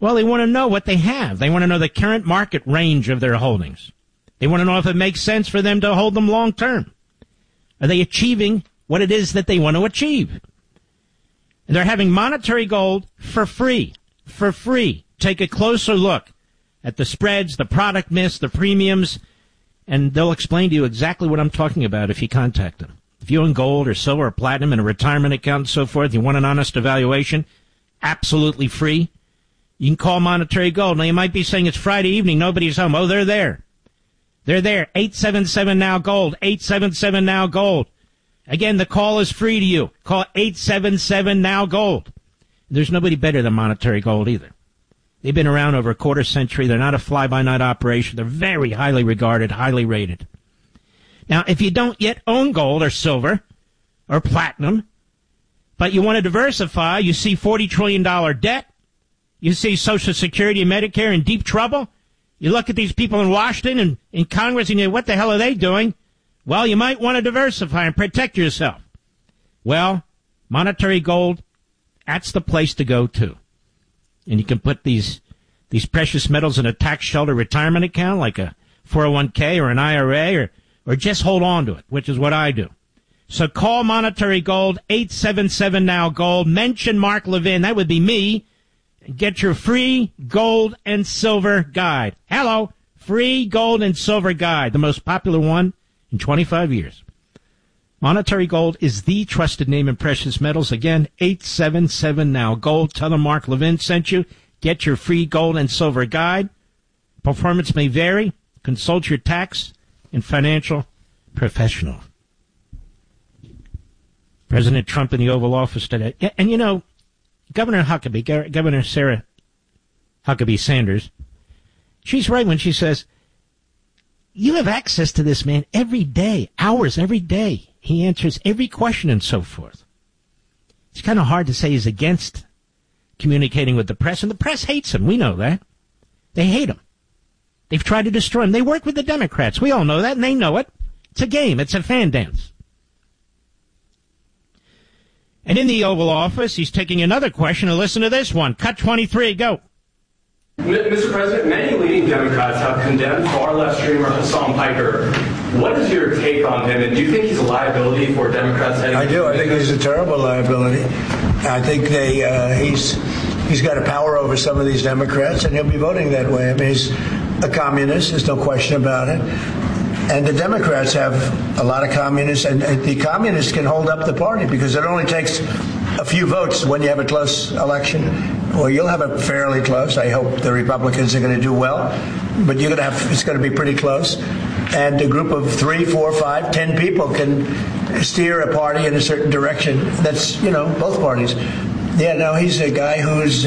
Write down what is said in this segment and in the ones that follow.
Well, they want to know what they have. They want to know the current market range of their holdings. They want to know if it makes sense for them to hold them long term. Are they achieving what it is that they want to achieve? And they're having monetary gold for free. For free. Take a closer look at the spreads, the product mix, the premiums, and they'll explain to you exactly what I'm talking about if you contact them. If you own gold or silver or platinum in a retirement account and so forth, you want an honest evaluation, absolutely free. You can call Monetary Gold. Now, you might be saying it's Friday evening, nobody's home. Oh, they're there. They're there. 877-NOW-GOLD. 877-NOW-GOLD. Again, the call is free to you. Call 877-NOW-GOLD. There's nobody better than Monetary Gold either. They've been around over a quarter century. They're not a fly-by-night operation. They're very highly regarded, highly rated. Now, if you don't yet own gold or silver or platinum, but you want to diversify, you see $40 trillion debt, you see Social Security and Medicare in deep trouble, you look at these people in Washington and in Congress and you say, what the hell are they doing? Well, you might want to diversify and protect yourself. Well, Monetary Gold, that's the place to go to. And you can put these precious metals in a tax shelter retirement account like a 401k or an IRA or just hold on to it, which is what I do. So call Monetary Gold, 877-NOW-GOLD. Mention Mark Levin, that would be me, and get your free gold and silver guide. Hello, free gold and silver guide, the most popular one in 25 years. Monetary Gold is the trusted name in precious metals. Again, 877-NOW-GOLD. Tell them Mark Levin sent you. Get your free gold and silver guide. Performance may vary. Consult your tax and financial professional. President Trump in the Oval Office today. And, you know, Governor Sarah Huckabee Sanders, she's right when she says, you have access to this man every day, hours every day. He answers every question and so forth. It's kind of hard to say he's against communicating with the press, and the press hates him. We know that. They hate him. They've tried to destroy him. They work with the Democrats. We all know that, and they know it. It's a game. It's a fan dance. And in the Oval Office, he's taking another question. And listen to this one. Cut 23. Go. Mr. President, many leading Democrats have condemned far-left streamer Hassan Piker. What is your take on him, and do you think he's a liability for Democrats? I do. I think he's a terrible liability. I think he's got a power over some of these Democrats, and he'll be voting that way. I mean, he's a communist. There's no question about it. And the Democrats have a lot of communists, and the communists can hold up the party because it only takes a few votes when you have a close election. Well, you'll have it fairly close. I hope the Republicans are going to do well, but it's going to be pretty close. And a group of 3, 4, 5, 10 people can steer a party in a certain direction. That's, both parties. Yeah, no, he's a guy who's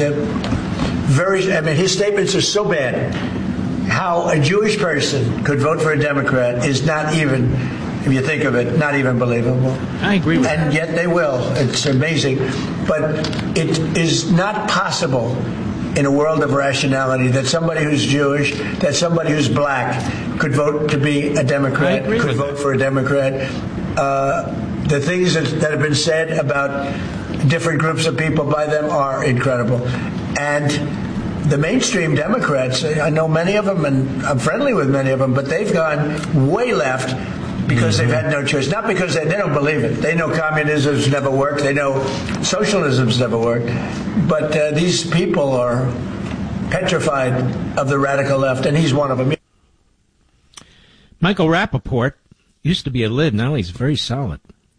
his statements are so bad. How a Jewish person could vote for a Democrat is not even, if you think of it, not even believable. I agree with that. And yet they will. It's amazing. But it is not possible in a world of rationality that somebody who's Jewish, that somebody who's black could vote to be a Democrat, could vote for a Democrat. The things that have been said about different groups of people by them are incredible. And the mainstream Democrats, I know many of them, and I'm friendly with many of them, but they've gone way left because they've had no choice. Not because they don't believe it. They know communism's never worked. They know socialism's never worked. But these people are petrified of the radical left, and he's one of them. Michael Rappaport used to be a lid. Now he's very solid.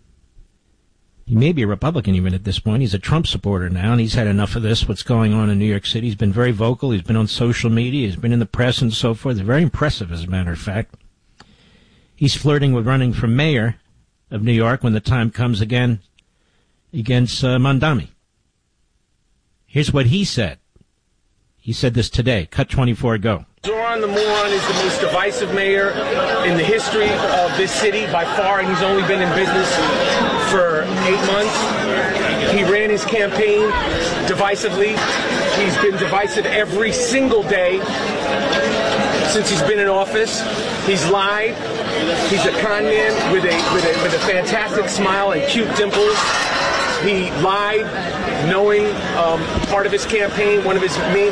He may be a Republican even at this point. He's a Trump supporter now, and he's had enough of this, what's going on in New York City. He's been very vocal. He's been on social media. He's been in the press and so forth. He's very impressive, as a matter of fact. He's flirting with running for mayor of New York when the time comes again against Mondami. Here's what he said. He said this today. Cut 24, go. Zoran the Moron is the most divisive mayor in the history of this city by far, and he's only been in business for 8 months. He ran his campaign divisively. He's been divisive every single day since he's been in office. He's lied. He's a con man with a fantastic smile and cute dimples. He lied, knowing part of his campaign, one of his main